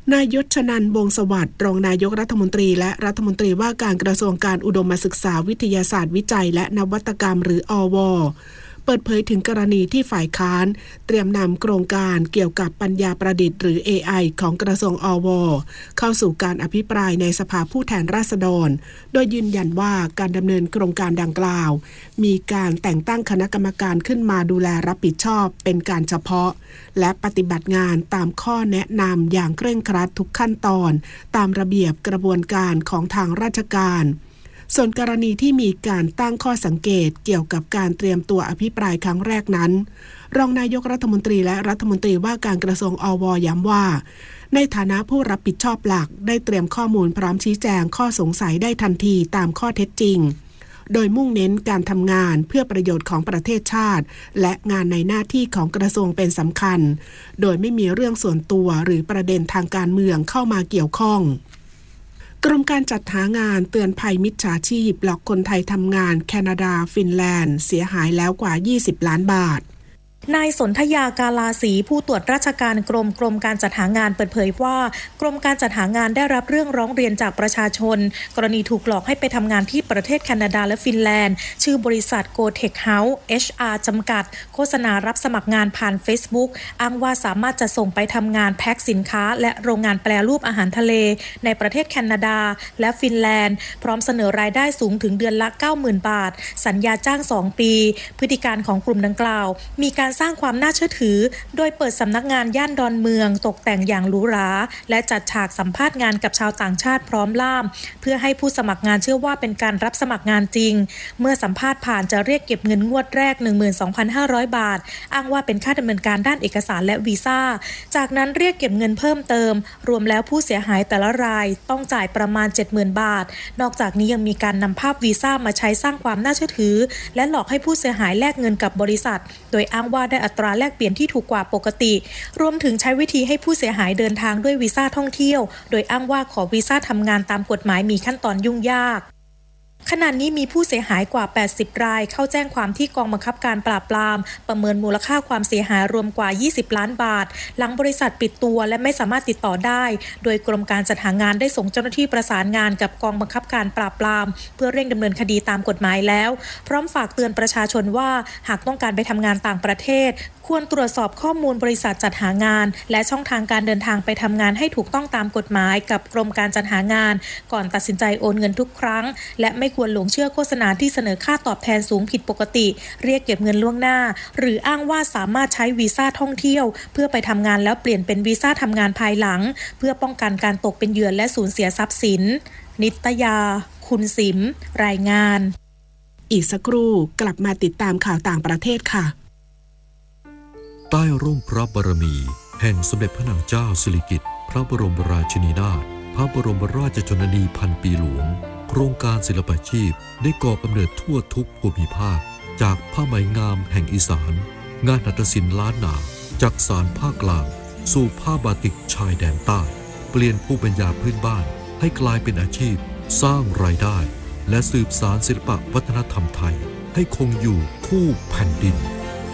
นายยศชนันท์ วงศ์สวัสดิ์รองนายกรัฐมนตรีและรัฐมนตรีว่าการกระทรวงการอุดมศึกษาวิทยาศาสตร์วิจัยและนวัตกรรมหรืออว.เปิดเผยถึงกรณีที่ฝ่ายค้านเตรียมนำโครงการเกี่ยวกับปัญญาประดิษฐ์หรือ เอ ไอ ของกระทรวงอว.เข้าสู่การอภิปรายในสภาผู้แทนราษฎรโดยยืนยันว่าการดำเนินโครงการดังกล่าวมีการแต่งตั้งคณะกรรมการขึ้นมาดูแลรับผิดชอบเป็นการเฉพาะและปฏิบัติงานตามข้อแนะนำอย่างเคร่งครัดทุกขั้นตอนตามระเบียบกระบวนการของทางราชการส่วนกรณีที่มีการตั้งข้อสังเกตเกี่ยวกับการเตรียมตัวอภิปรายครั้งแรกนั้นรองนายกรัฐมนตรีและรัฐมนตรีว่าการกระทรวงอว.ย้ำว่าในฐานะผู้รับผิดชอบหลักได้เตรียมข้อมูลพร้อมชี้แจงข้อสงสัยได้ทันทีตามข้อเท็จจริงโดยมุ่งเน้นการทำงานเพื่อประโยชน์ของประเทศชาติและงานในหน้าที่ของกระทรวงเป็นสำคัญโดยไม่มีเรื่องส่วนตัวหรือประเด็นทางการเมืองเข้ามาเกี่ยวข้องกรมการจัดหางานเตือนภัยมิจฉาชีพหลอกคนไทยทำงานแคนาดาฟินแลนด์เสียหายแล้วกว่ายี่สิบล้านบาทนายสนธยากาลาศรีผู้ตรวจราชการกรมกรมการจัดหางานเปิดเผยว่ากรมการจัดหางานได้รับเรื่องร้องเรียนจากประชาชนกรณีถูกหลอกให้ไปทำงานที่ประเทศแคนาดาและฟินแลนด์ชื่อบริษัท Go-Tech House เอช อาร์ จำกัดโฆษณารับสมัครงานผ่าน Facebook อ้างว่าสามารถจะส่งไปทำงานแพ็คสินค้าและโรงงานแปรรูปอาหารทะเลในประเทศแคนาดาและฟินแลนด์พร้อมเสนอรายได้สูงถึงเดือนละ เก้าหมื่น บาทสัญญาจ้างสองปีพฤติการของกลุ่มดังกล่าวมีการสร้างความน่าเชื่อถือโดยเปิดสำนักงานย่านดอนเมืองตกแต่งอย่างหรูหราและจัดฉากสัมภาษณ์งานกับชาวต่างชาติพร้อมล่ามเพื่อให้ผู้สมัครงานเชื่อว่าเป็นการรับสมัครงานจริงเมื่อสัมภาษณ์ผ่านจะเรียกเก็บเงินงวดแรก หนึ่งหมื่นสองพันห้าร้อย บาทอ้างว่าเป็นค่าดำเนินการด้านเอกสารและวีซ่าจากนั้นเรียกเก็บเงินเพิ่มเติมรวมแล้วผู้เสียหายแต่ละรายต้องจ่ายประมาณ เจ็ดหมื่น บาทนอกจากนี้ยังมีการนำภาพวีซ่ามาใช้สร้างความน่าเชื่อถือและหลอกให้ผู้เสียหายแลกเงินกับบริษัทโดยอ้างว่าได้อัตราแลกเปลี่ยนที่ถูกกว่าปกติรวมถึงใช้วิธีให้ผู้เสียหายเดินทางด้วยวีซ่าท่องเที่ยวโดยอ้างว่าขอวีซ่าทำงานตามกฎหมายมีขั้นตอนยุ่งยากขณะนี้มีผู้เสียหายกว่าแปดสิบรายเข้าแจ้งความที่กองบังคับการปราบปรามประเมินมูลค่าความเสียหายรวมกว่ายี่สิบล้านบาทหลังบริษัทปิดตัวและไม่สามารถติดต่อได้โดยกรมการจัดหางานได้ส่งเจ้าหน้าที่ประสานงานกับกองบังคับการปราบปรามเพื่อเร่งดำเนินคดีตามกฎหมายแล้วพร้อมฝากเตือนประชาชนว่าหากต้องการไปทำงานต่างประเทศควรตรวจสอบข้อมูลบริษัทจัดหางานและช่องทางการเดินทางไปทำงานให้ถูกต้องตามกฎหมายกับกรมการจัดหางานก่อนตัดสินใจโอนเงินทุกครั้งและไม่ควรหลงเชื่อโฆษณาที่เสนอค่าตอบแทนสูงผิดปกติเรียกเก็บเงินล่วงหน้าหรืออ้างว่าสามารถใช้วีซ่าท่องเที่ยวเพื่อไปทำงานแล้วเปลี่ยนเป็นวีซ่าทำงานภายหลังเพื่อป้องกันการตกเป็นเหยื่อและสูญเสียทรัพย์สินนิตยาคุณสิมรายงานอีกสักครู่กลับมาติดตามข่าวต่างประเทศค่ะใต้ร่มพระบารมีแห่งสมเด็จพระนางเจ้าสิริกิติ์พระบรมราชินีนาถพระบรมราชชนนีพันปีหลวงโครงการศิลปาชีพได้ก่อกำเนิดทั่วทุกภูมิภาคจากผ้าไหมงามแห่งอีสานงานหัตถศิลป์ล้านนาจากสานภาคกลางสู่ผ้าบาติกชายแดนใต้เปลี่ยนภูมิปัญญาพื้นบ้านให้กลายเป็นอาชีพสร้างรายได้และสืบสานศิลปวัฒนธรรมไทยให้คงอยู่คู่แผ่นดิน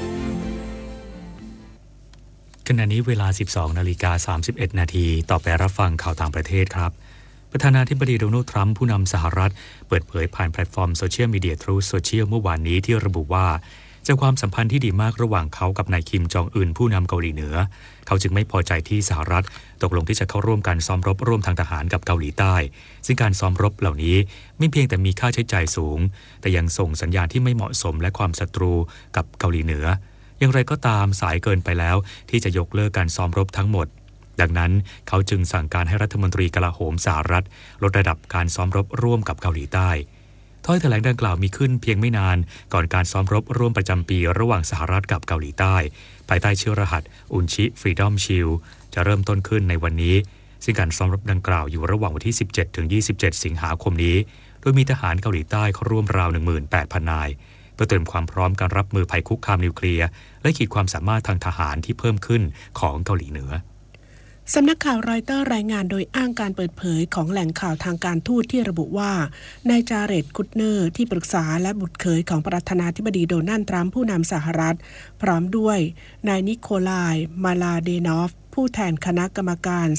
ขณะนี้เวลา สิบสองนาฬิกาสามสิบเอ็ด นาทีต่อไปรับฟังข่าวต่างประเทศครับประธานาธิบดีโดนัลด์ทรัมป์ผู้นำสหรัฐเปิดเผยผ่านแพลตฟอร์มโซเชียลมีเดีย Truth Social เมื่อวานนี้ที่ระบุว่าจากความสัมพันธ์ที่ดีมากระหว่างเขากับนายคิมจองอึนผู้นำเกาหลีเหนือเขาจึงไม่พอใจที่สหรัฐตกลงที่จะเข้าร่วมการซ้อมรบร่วมทางทหารกับเกาหลีใต้ซึ่งการซ้อมรบเหล่านี้ไม่เพียงแต่มีค่าใช้จ่ายสูงแต่ยังส่งสัญญาณที่ไม่เหมาะสมและความศัตรูกับเกาหลีเหนืออย่างไรก็ตามสายเกินไปแล้วที่จะยกเลิกการซ้อมรบทั้งหมดดังนั้นเขาจึงสั่งการให้รัฐมนตรีกลาโหมสหรัฐลดระดับการซ้อมรบร่วมกับเกาหลีใต้ถ้อยแถลงดังกล่าวมีขึ้นเพียงไม่นานก่อนการซ้อมรบร่วมประจำปีระหว่างสหรัฐกับเกาหลีใต้ภายใต้ชื่อรหัสอุนชิฟรีดอมชิลจะเริ่มต้นขึ้นในวันนี้ซึ่งการซ้อมรบดังกล่าวอยู่ระหว่างวันที่สิบเจ็ดถึงยี่สิบเจ็ดสิงหาคมนี้โดยมีทหารเกาหลีใต้เข้าร่วมราว หนึ่งหมื่นแปดพัน นายเพื่อเตรียมความพร้อมการรับมือภัยคุกคามนิวเคลียร์และขีดความสามารถทางทหารที่เพิ่มขึ้นของเกาหลีเหนือสำนักข่าวรอยเตอร์รายงานโดยอ้างการเปิดเผยของแหล่งข่าวทางการทูตที่ระบุว่านายจาเรด คุตเนอร์ที่ปรึกษาและบุตรเขยของประธานาธิบดีโดนัลด์ทรัมป์ผู้นำสหรัฐพร้อมด้วยนายนิโคลายมาลาเดนอฟผู้แทนคณะกรรมการสวัสดิ์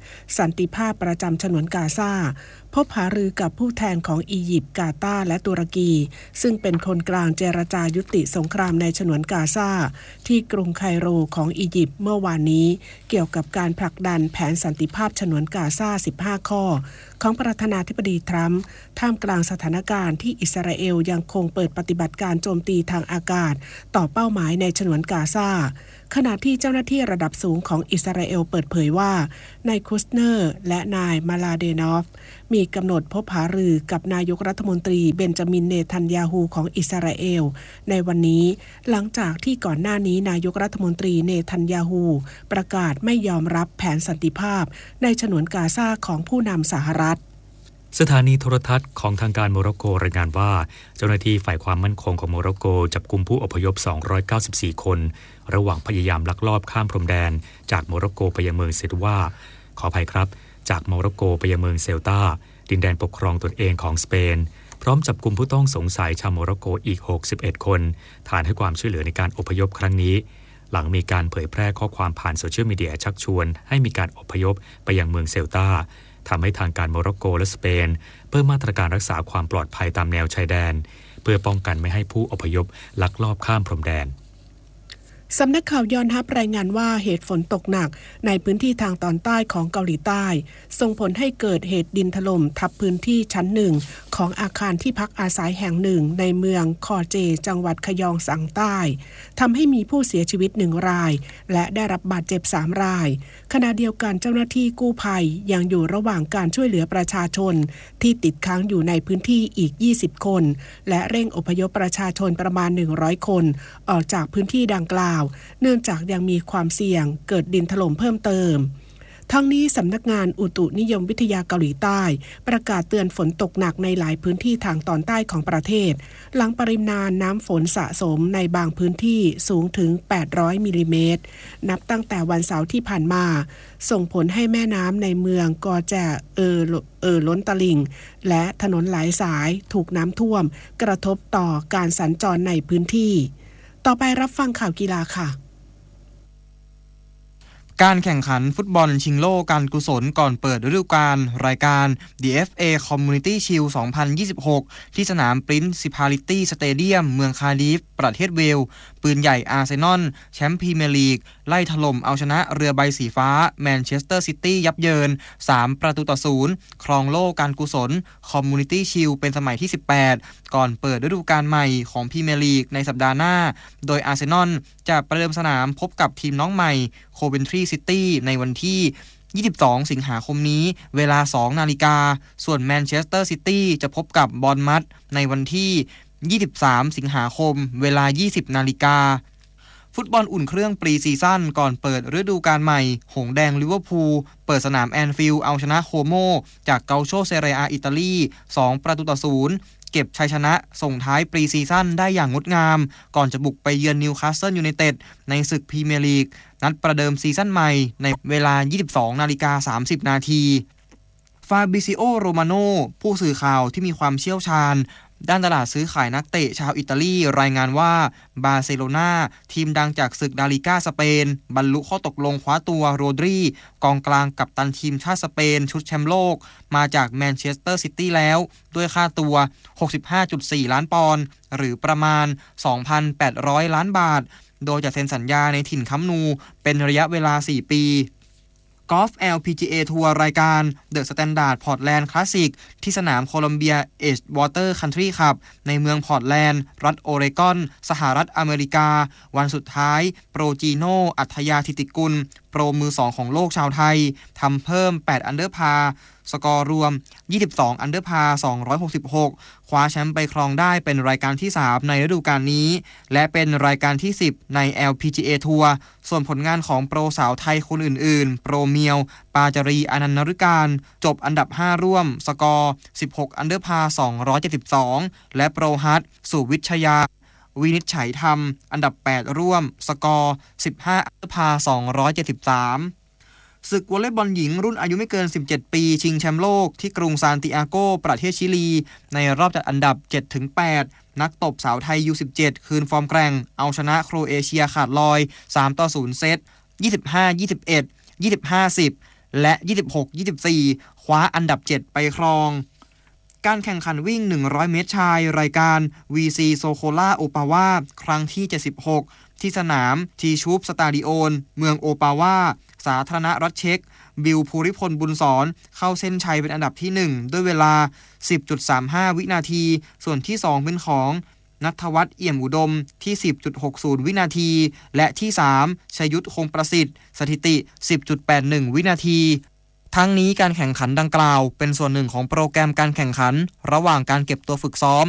สันติภาพประจำฉนวนกาซาพบหารือกับผู้แทนของอียิปต์กาตาร์และตุรกีซึ่งเป็นคนกลางเจรจายุติสงครามในฉนวนกาซาที่กรุงไคโรของอียิปต์เมื่อวานนี้เกี่ยวกับการผลักดันแผนสันติภาพฉนวนกาซาสิบห้าข้อของประธานาธิบดีทรัมป์ท่ามกลางสถานการณ์ที่อิสราเอลยังคงเปิดปฏิบัติการโจมตีทางอากาศต่อเป้าหมายในฉนวนกาซาขณะที่เจ้าหน้าที่ระดับสูงของอิสราเอลเปิดเผยว่านายคุสเนอร์และนายมาลาเดนอฟมีกำหนดพบหารือกับนายกรัฐมนตรีเบนจามินเนทันยาฮูของอิสราเอลในวันนี้หลังจากที่ก่อนหน้านี้นายกรัฐมนตรีเนทันยาฮูประกาศไม่ยอมรับแผนสันติภาพในฉนวนกาซาของผู้นำสหรัฐสถานีโทรทัศน์ของทางการโมร็อกโกรายงานว่าเจ้าหน้าที่ฝ่ายความมั่นคงของโมร็อกโกจับกุมผู้อพยพสองร้อยเก้าสิบสี่คนระหว่างพยายามลักลอบข้ามพรมแดนจากโมร็อกโกไปยังเมืองเซตวาขออภัยครับจากโมร็อกโกไปยังเมืองเซลตาดินแดนปกครองตนเองของสเปนพร้อมจับกุมผู้ต้องสงสัยชาวโมร็อกโกอีกหกสิบเอ็ดคนฐานให้ความช่วยเหลือในการอพยพครั้งนี้หลังมีการเผยแพร่ข้อความผ่านโซเชียลมีเดียชักชวนให้มีการอพยพไปยังเมืองเซลตาทำให้ทางการโมร็อกโกและสเปนเพิ่มมาตรการรักษาความปลอดภัยตามแนวชายแดนเพื่อป้องกันไม่ให้ผู้อพยพลักลอบข้ามพรมแดนสำนักข่าวยอนฮับรายงานว่าเหตุฝนตกหนักในพื้นที่ทางตอนใต้ของเกาหลีใต้ส่งผลให้เกิดเหตุดินถล่มทับพื้นที่ชั้นหนึ่งของอาคารที่พักอาศัยแห่งหนึ่งในเมืองคอเจจังหวัดขยองสังใต้ทำให้มีผู้เสียชีวิตหนึ่งรายและได้รับบาดเจ็บสามรายขณะเดียวกันเจ้าหน้าที่กู้ภัยยังอยู่ระหว่างการช่วยเหลือประชาชนที่ติดค้างอยู่ในพื้นที่อีกยี่สิบคนและเร่งอพยพประชาชนประมาณหนึ่งร้อยคนออกจากพื้นที่ดังกล่าวเนื่องจากยังมีความเสี่ยงเกิดดินถล่มเพิ่มเติมทั้งนี้สำนักงานอุตุนิยมวิทยาเกาหลีใต้ประกาศเตือนฝนตกหนักในหลายพื้นที่ทางตอนใต้ของประเทศหลังปริมาณน้ำฝนสะสมในบางพื้นที่สูงถึงแปดร้อยมิลลิเมตรนับตั้งแต่วันเสาร์ที่ผ่านมาส่งผลให้แม่น้ำในเมืองกอแจเออเออล้นตลิ่งและถนนหลายสายถูกน้ำท่วมกระทบต่อการสัญจรในพื้นที่ต่อไปรับฟังข่าวกีฬาค่ะการแข่งขันฟุตบอลชิงโล่การกุศลก่อนเปิดฤดูกาลรายการ ดี เอฟ เอ Community Shield สองพันยี่สิบหกที่สนาม Principality Stadium เมืองคาร์ดิฟประเทศเวลส์ปืนใหญ่อาร์เซนอลแชมป์พรีเมียร์ลีกไล่ถล่มเอาชนะเรือใบสีฟ้าแมนเชสเตอร์ซิตี้ยับเยินสามประตูต่อศูนย์ครองโล่การกุศล Community Shield เป็นสมัยที่สิบแปดก่อนเปิดฤดูกาลใหม่ของพรีเมียร์ลีกในสัปดาห์หน้าโดยอาร์เซนอลจะประเดิมสนามพบกับทีมน้องใหม่โคเวนทรีซิตี้ในวันที่ยี่สิบสองสิงหาคมนี้เวลา สองนาฬิกาส่วนแมนเชสเตอร์ซิตี้จะพบกับบอร์นมัธในวันที่ยี่สิบสามสิงหาคมเวลา ยี่สิบนาฬิกาฟุตบอลอุ่นเครื่องปรีซีซั่นก่อนเปิดฤดูกาลใหม่หงแดงลิเวอร์พูลเปิดสนามแอนฟิลด์เอาชนะโคโมจากเกาโชเซเรียอิตาลีสองประตูต่อศูนย์เก็บชัยชนะส่งท้ายปรีซีซั่นได้อย่างงดงามก่อนจะบุกไปเยือนนิวคาสเซิลยูไนเต็ดในศึกพรีเมียร์ลีกนัดประเดิมซีซั่นใหม่ในเวลา ยี่สิบสองนาฬิกาสามสิบนาทีฟาบิซิโอโรมาโนผู้สื่อข่าวที่มีความเชี่ยวชาญด้านตลาดซื้อขายนักเตะชาวอิตาลีรายงานว่าบาร์เซโลนาทีมดังจากศึกลาลิก้าสเปนบรรลุข้อตกลงคว้าตัวโรดรีกองกลางกัปตันทีมชาติสเปนชุดแชมป์โลกมาจากแมนเชสเตอร์ซิตี้แล้วด้วยค่าตัว หกสิบห้าจุดสี่ ล้านปอนด์หรือประมาณ สองพันแปดร้อย ล้านบาทโดยจะเซ็นสัญญาในถิ่นคัมนูเป็นระยะเวลาสี่ปีกอล์ฟ แอล พี จี เอ ทัวร์รายการ The Standard Portland Classic ที่สนามโคลัมเบีย Edgewater Country Club ในเมืองพอร์ตแลนด์รัฐโอเรกอนสหรัฐอเมริกาวันสุดท้ายโปรจีโนอัธยาธิติกุลโปรมือสองของโลกชาวไทยทำเพิ่มแปดอันเดอร์พาร์สกอร์รวมยี่สิบสองอันเดอร์พาร์สองร้อยหกสิบหกคว้าแชมป์ไปครองได้เป็นรายการที่สามในฤดูกาลนี้และเป็นรายการที่สิบใน แอล พี จี เอ ทัวร์ส่วนผลงานของโปรสาวไทยคนอื่นๆโปรเมียวปาจารีอนันต์นฤการจบอันดับห้าร่วมสกอร์สิบหกอันเดอร์พาร์สองร้อยเจ็ดสิบสองและโปรฮัทสุวิชยาวินิจฉัยธรรมอันดับแปดร่วมสกอร์สิบห้าอันเดอร์พาร์สองร้อยเจ็ดสิบสามศึกวอลเลย์บอลหญิงรุ่นอายุไม่เกินสิบเจ็ดปีชิงแชมป์โลกที่กรุงซานติอาโกประเทศชิลีในรอบจัดอันดับ เจ็ดถึงแปด นักตบสาวไทย ยู สิบเจ็ด คืนฟอร์มแกร่งเอาชนะโครเอเชียขาดลอยสามต่อศูนย์เซต ยี่สิบห้า ยี่สิบเอ็ด ยี่สิบห้า สิบและ ยี่สิบหก ยี่สิบสี่ คว้าอันดับ เจ็ด ไปครองการแข่งขันวิ่ง หนึ่งร้อย เมตรชายรายการ วี ซี Sokola Opava ครั้งที่ เจ็ดสิบหก ที่สนามทีชูปสตาดิโอนเมืองโอปาวาสาธารณรัฐเช็กบิลภูริพลบุญสอนเข้าเส้นชัยเป็นอันดับที่ หนึ่ง ด้วยเวลา สิบจุดสามห้า วินาที ส่วนที่ สอง เป็นของณัฐวัฒน์เอี่ยมอุดมที่ สิบจุดหกศูนย์ วินาทีและที่ สาม ชยุทธคงประสิทธิ์สถิติ สิบจุดแปดหนึ่ง วินาทีทั้งนี้การแข่งขันดังกล่าวเป็นส่วนหนึ่งของโปรแกรมการแข่งขันระหว่างการเก็บตัวฝึกซ้อม